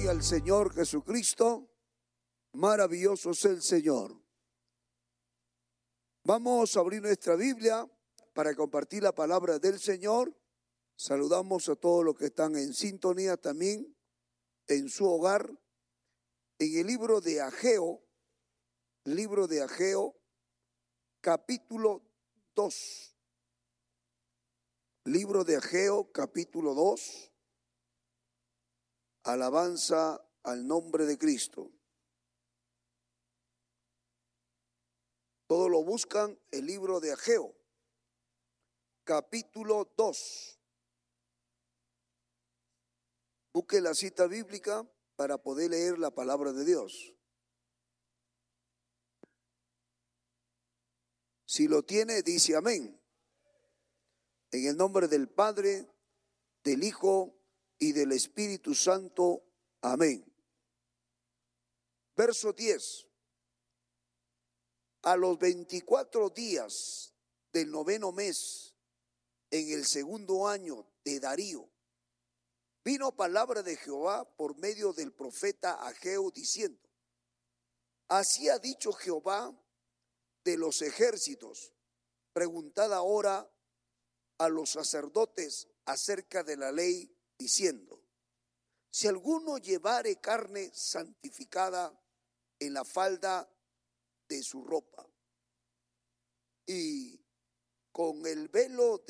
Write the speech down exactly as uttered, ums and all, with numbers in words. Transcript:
Gloria al Señor Jesucristo. Maravilloso es el Señor. Vamos a abrir nuestra Biblia para compartir la palabra del Señor. Saludamos a todos los que están en sintonía también en su hogar. En el libro de Ageo, libro de Ageo, capítulo dos. Libro de Ageo, capítulo dos. Alabanza al nombre de Cristo. Todos lo buscan, el libro de Ageo, capítulo dos. Busque la cita bíblica para poder leer la palabra de Dios. Si lo tiene, dice amén. En el nombre del Padre, del Hijo y del Espíritu Santo. Amén. Verso diez. A los veinticuatro días del noveno mes, en el segundo año de Darío, vino palabra de Jehová por medio del profeta Ageo diciendo: así ha dicho Jehová de los ejércitos, preguntad ahora a los sacerdotes acerca de la ley, diciendo: si alguno llevare carne santificada en la falda de su ropa y con el velo de